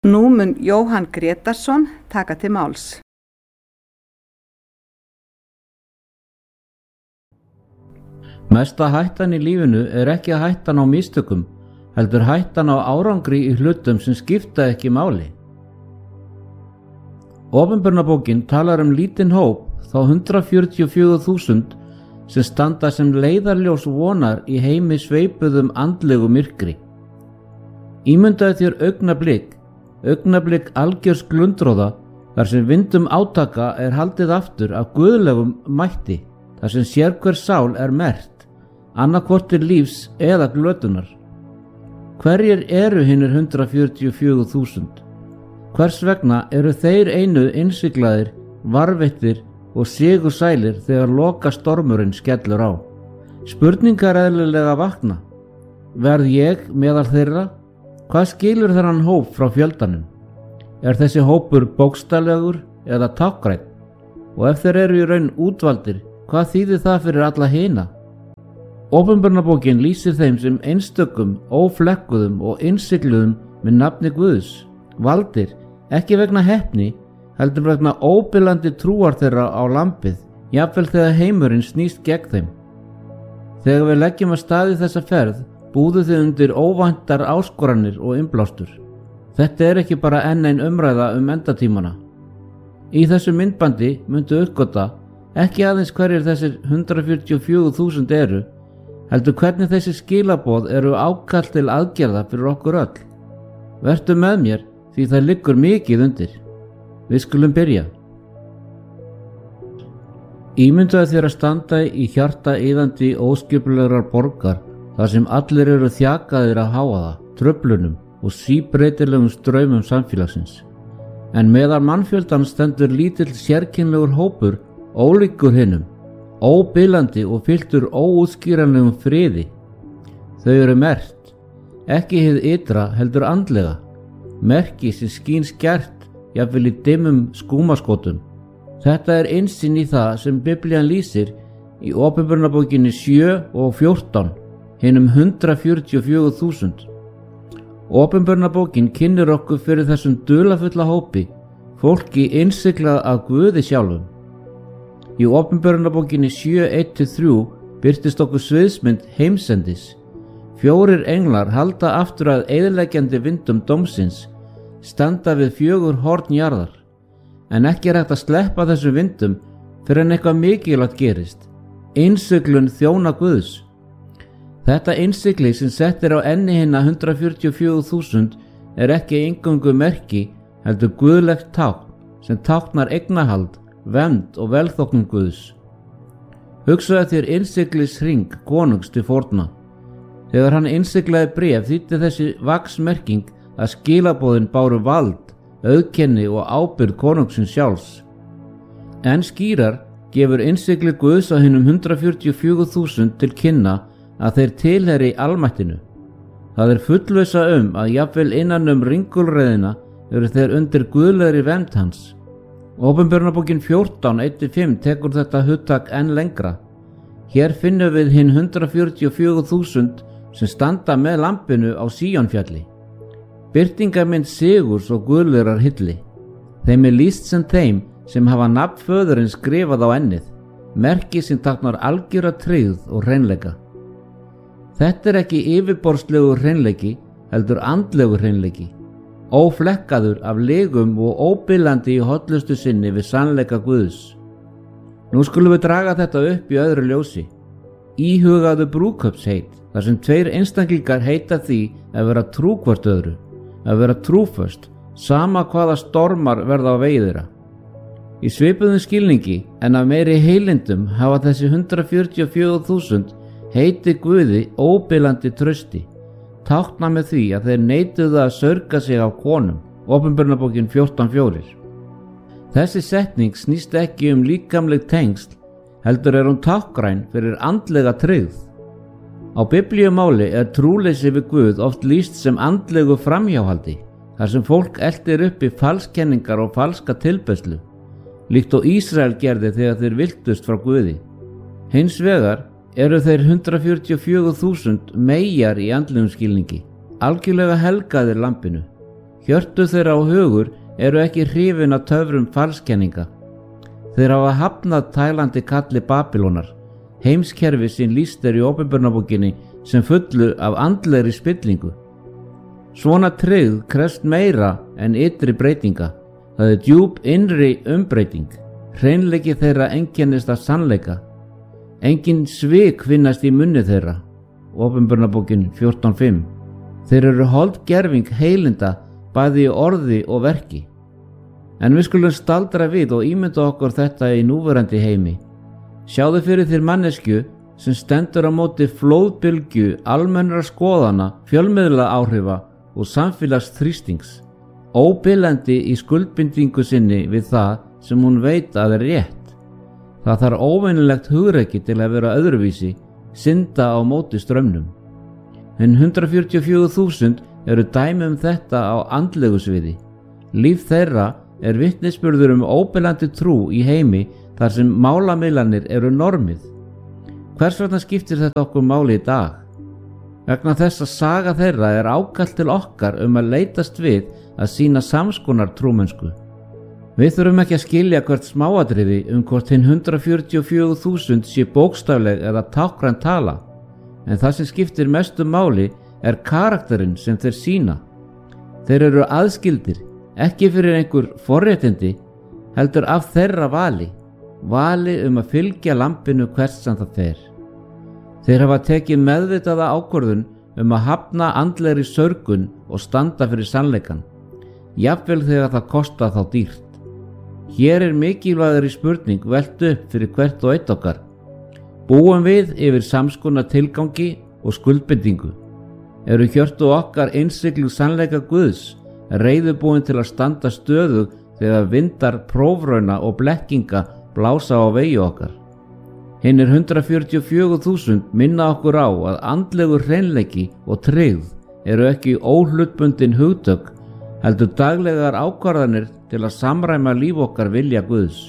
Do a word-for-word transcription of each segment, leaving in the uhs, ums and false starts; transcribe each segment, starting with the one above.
Nú mun Jóhann Grétarsson taka til máls. Mesta hættan í lífinu er ekki hættan á mistökum, heldur hættan á árangri í hlutum sem skipta ekki máli. Opinberunarbókin talar um lítinn hóp, þá hundrað fjörutíu og fjögur þúsund, sem standa sem leiðarljós vonar í heimi sveipuðum andlegu myrkri. Ímyndaðu þér augnablik, augnablik algjörs glundroða, þar sem vindum átaka er haldið aftur af guðlegum mætti, þar sem sérhver sál er merkt, annaðhvort til lífs eða glötunar. Hverjir eru hinir hundrað fjörutíu og fjögur þúsund? Hvers vegna eru þeir einu innsiglaðir, varveittir og sigursælir þegar loka stormurinn skellur á? Spurningar eðlilega vakna. Verð ég meðal þeirra? Hvað skilur þennan hóp frá fjöldanum? Er þessi hópur bókstaflegur eða táknrænn? Og ef þeir eru í raun útvaldir, hvað þýðir það fyrir alla hina? Opinberunarbókin lýsir þeim sem einstökum, óflekkuðum og innsigluðum með nafni Guðs, valdir, ekki vegna heppni, heldur vegna óbilandi trúar þeirra á lambið, jafnvel þegar heimurinn snýst gegn þeim. Þegar við leggjum að staði þessa ferð, búðu þið undir óvæntar áskoranir og innblástur. Þetta er ekki bara enn ein umræða um endatímana. Í þessu myndbandi myndu uppgöta ekki aðeins hverjir þessir hundrað fjörutíu og fjögur þúsund eru, heldur hvernig þessi skilaboð eru ákall til aðgerða fyrir okkur öll. Vertu með mér því það liggur mikið undir. Við skulum byrja. Ímyndaðu þér að standa í hjarta iðandi óskipulegrar borgar, þar sem allir eru þjakaðir af hávaða, truflunum og síbreytilegum straumum samfélagsins. En meðal mannfjöldan stendur lítill sérkennilegur hópur, ólíkur hinum, óbilandi og fylltur óútskýranlegum friði. Þau eru merkt, ekki hið ytra heldur andlega, merki sem skín skært, jafnvel í dimmum skúmaskotum. Þetta er innsýn í það sem Biblían lýsir í Opinberunarbókinni sjö og fjórtán, hinum hundrað fjörutíu og fjögur þúsund. Opinberunarbókin kynnir okkur fyrir þessum dularfulla hópi, fólki innsiglað af Guði sjálfum. Í Opinberunarbókinni sjö eitt til þrjú birtist okkur sviðsmynd heimsendis. Fjórir englar halda aftur að eyðileggjandi vindum dómsins, standa við fjögur horn jarðar, en ekki er hægt að sleppa þessum vindum fyrir en eitthvað mikilvægt gerist. Innsiglun þjóna Guðs. Þetta innsigli sem settir á enni hinna hundrað fjörutíu og fjögur þúsund er ekki eingöngu merki, heldur guðlegt tákn sem táknar eignarhald, vernd og velþóknun Guðs. Hugsaðu þér innsiglis hring konungs til forna. Þegar hann innsiglaði bréf þýddi þessi vaxmerking að skilaboðin báru vald, auðkenni og ábyrgð konungsins sjálfs. En skýrar gefur innsigli Guðs á hinum hundrað fjörutíu og fjögur þúsund til kynna að þeir tilheyri almættinu. Það er fullvissa um að jafnvel innan um ringulreiðina eru þeir undir guðlegri vernd hans. Opinberunarbókin fjórtán eitt til fimm tekur þetta hugtak enn lengra. Hér finnum við hinn hundrað fjörutíu og fjögur þúsund sem standa með lambinu á Síónfjalli. Birtingarmynd sigurs og guðlegrar hylli. Þeim er lýst sem þeim sem hafa nafn föðurins skrifað á ennið, merki sem táknar algjöra tryggð og hreinleika. Þetta er ekki yfirborðslegur hreinleiki, heldur andlegur hreinleiki, óflekkaður af legum og óbilandi í hollustu sinni við sannleika Guðs. Nú skulum við draga þetta upp í öðru ljósi. Íhugaðu brúðkaupsheit, þar sem tveir einstaklingar heita því að vera trú hvort öðru, að vera trúföst, sama hvaða stormar verða á vegi þeirra. Í svipuðum skilningi en af meiri heilindum hafa þessi hundrað fjörutíu og fjögur þúsund heiti Guði óbilandi trausti, tákna með því að þeir neituðu að saurga sig á konum. Opinberunarbókin fjórtán fjórir. Þessi setning snýst ekki um líkamleg tengsl, heldur er hún táknræn fyrir andlega tryggð. Á biblíumáli er trúleysi við Guð oft lýst sem andlegu framhjáhaldi, þar sem fólk eltir upp í falskenningar og falska tilbeiðslu, líkt og Ísrael gerði þegar þeir viltust frá Guði. Hins vegar eru þeir hundrað fjörutíu og fjögur þúsund meyjar í andlegum skilningi, algjörlega helgaðir lambinu. Hjörtu þeirra og hugur eru ekki hrifin af töfrum falskenninga. Þeir hafa hafnað tælandi kalli Babýlonar, heimskerfi sem lýst er í Opinberunarbókinni sem fullu af andlegri spillingu. Svona tryggð krefst meira en ytri breytinga. Það er djúp innri umbreyting. Hreinleiki þeirra einkennist af sannleika. Engin svik finnast í munni þeirra. Opinberunarbókin fjórtán fimm. Þeir eru holdgerving heilinda bæði í orði og verki. En við skulum staldra við og ímynda okkur þetta í núverandi heimi. Sjáðu fyrir þér manneskju sem stendur á móti flóðbylgju almennra skoðana, fjölmiðla áhrifa og samfélags þrýstings, óbillandi í skuldbindingu sinni við það sem hún veit að er rétt. Það þarf óvenjulegt hugrekki til að vera öðruvísi, synda á móti straumnum. En hundrað fjörutíu og fjögur þúsund eru dæmi um þetta á andlegu sviði. Líf þeirra er vitnisburður um óbillandi trú í heimi þar sem málamiðlanir eru normið. Hvers vegna skiptir þetta okkur máli í dag? Vegna þess að saga þeirra er ákall til okkar um að leitast við að sýna samskonar trúmennsku. Við þurfum ekki að skilja hvert smáatriði um hvort hinn hundrað fjörutíu og fjögur þúsund sé bókstafleg eða tákræn tala, en það sem skiptir mestu máli er karakterinn sem þeir sýna. Þeir eru aðskildir, ekki fyrir einhver forréttindi, heldur af þeirra vali, vali um að fylgja lampinu hvert sem það fer. Þeir hafa tekið meðvitaða ákvörðun um að hafna andlegri sörgun og standa fyrir sannleikan, jafnvel þegar það kosta þá dýrt. Hér er mikilvægari spurning velt upp fyrir hvert og eitt okkar. Búum við yfir samskonar tilgangi og skuldbindingu? Eru hjörtu okkar innsiglu sannleika Guðs, reiðubúin til að standa stöðug þegar vindar prófrauna og blekkinga blása á vegi okkar? Hinnir hundrað fjörutíu og fjögur þúsund minna okkur á að andlegur hreinleiki og tryggð eru ekki óhlutbundin hugtök, heldur daglegar ákvarðanir til að samræma líf okkar vilja Guðs.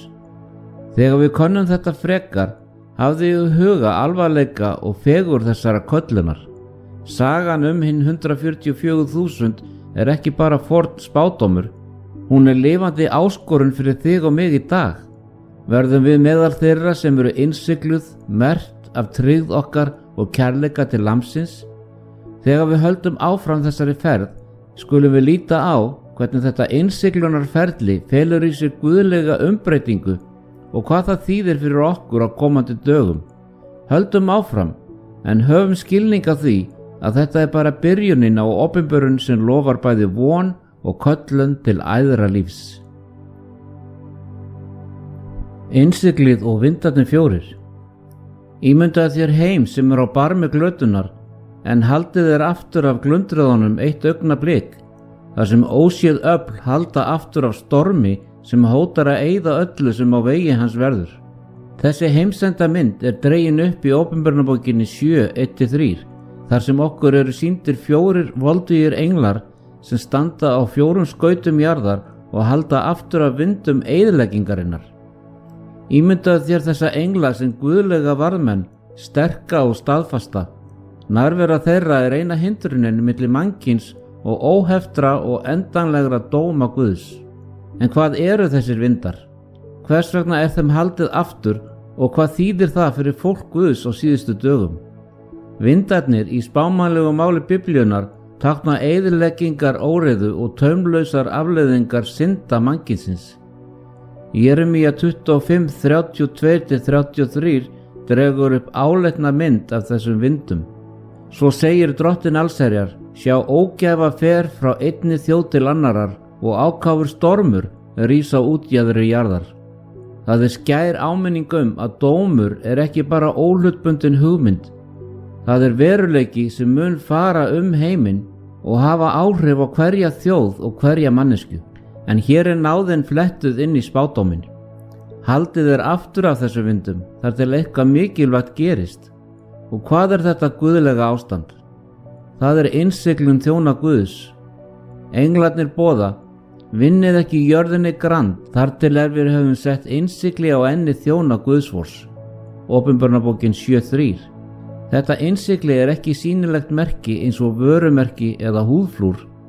Þegar við könnum þetta frekar, hafði í huga alvarleika og fegur þessara köllunar. Sagan um hinn hundrað fjörutíu og fjögur þúsund er ekki bara forn spádómur, hún er lifandi áskorun fyrir þig og mig í dag. Verðum við meðal þeirra sem eru innsigluð, merkt af tryggð okkar og kærleika til Lambsins? Þegar við höldum áfram þessari ferð, skulum við líta á hvernig þetta innsiglunarferli felur í sér guðlega umbreytingu og hvað það þýðir fyrir okkur á komandi dögum. Höldum áfram, en höfum skilning á því að þetta er bara byrjunin á opinberun sem lofar bæði von og köllun til æðra lífs. Innsiglið og vindarnir fjórir. Ímyndaðu þér heim sem er á barmi glötunar, en haldið er aftur af glundröðunum eitt augnablik, þar sem óséð öfl halda aftur af stormi sem hótar að eyða öllu sem á vegi hans verður. Þessi heimsenda mynd er dregin upp í Opinberunarbókinni sjö eitt til þrjú, þar sem okkur eru sýndir fjórir voldugir englar sem standa á fjórum skautum jarðar og halda aftur af vindum eyðileggingarinnar. Ímyndaðu þér þessa engla sem guðlega varðmenn, sterka og staðfasta. Nærvera þeirra er eina hindrunin milli mannkins og óheftra og endanlegra dóma Guðs. En hvað eru þessir vindar? Hvers vegna er þeim haldið aftur og hvað þýðir það fyrir fólk Guðs á síðustu dögum? Vindarnir í spámanlegu máli Biblíunnar tákna eyðileggingar óreiðu og taumlausar afleiðingar synda mannkynsins. Jeremía tuttugu og fimm þrjátíu og tvö til þrjátíu og þrjú dregur upp áleitna mynd af þessum vindum. Svo segir Drottinn allsherjar: sjá, ógæfa fer frá einni þjóð til annarar og ákáfur stormur rís á útjaðri jarðar. Það er skær áminning um að dómur er ekki bara óhlutbundin hugmynd. Það er veruleiki sem mun fara um heiminn og hafa áhrif á hverja þjóð og hverja mannesku. En hér er náðin flettuð inn í spádóminn. Haldið er aftur af þessu vindum þar til eitthvað mikilvægt gerist. Og hvað er þetta guðlega ástand? Það er innsiglun þjóna Guðs. Englarnir boða: vinnið ekki jörðinni grand þar til er við höfum sett innsigli á enni þjóna Guðsvors. Opinberunarbókin sjö þrjú. Þetta innsigli er ekki sýnilegt merki eins og vörumerki eða húðflúr.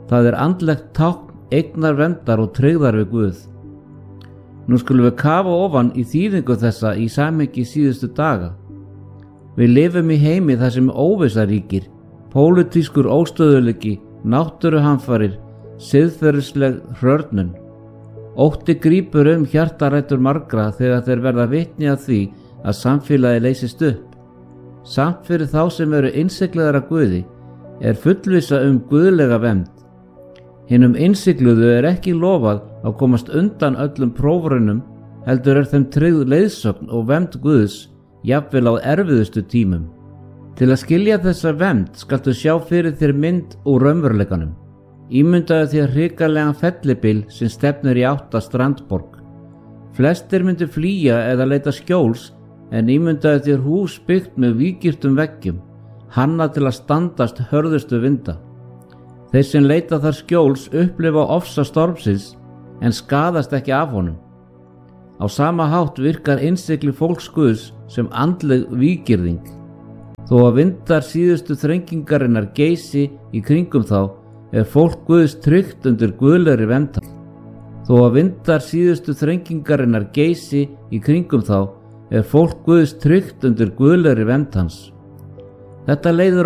Það er andlegt tákn eignar verndar og tryggðar við Guð. Nú skulum við kafa ofan í þýðingu þessa í samhengi síðustu daga. Við lifum í heimi þar sem óvissa ríkir, pólitískur óstöðuleiki, náttúruhamfarir, siðferðisleg hrörnun. Ótti grípur um hjartarætur margra þegar þeir verða vitni að því að samfélagi leysist upp. Samt fyrir þá sem eru innsiglaðar að Guði er fullvissa um guðlega vernd. Hinum innsigluðu er ekki lofað að komast undan öllum prófraunum, heldur er þeim tryggð leiðsögn og vernd Guðs, jafnvel á erfiðustu tímum. Til að skilja þessa vernd skaltu sjá fyrir þér mynd úr raunveruleikanum. Ímyndaðu þér hrikalegan fellibyl sem stefnir í átt að strandborg. Flestir myndu flýja eða leita skjóls, en ímyndaðu þér hús byggt með vígirtum veggjum, hannað til að standast hörðustu vinda. Þeir sem leita þar skjóls upplifa ofsa stormsins en skaðast ekki af honum. Á sama hátt virkar innsigli fólks Guðs sem andleg vígirðing. Þó að vindar síðustu þrengingarinnar geysi í kringum þá, er fólk Guðs tryggt undir guðlegri vernd hans. Þó að vindar síðustu þrengingarinnar geysi í kringum þá, er fólk Guðs tryggt undir guðlegri vernd hans. Þetta leiðir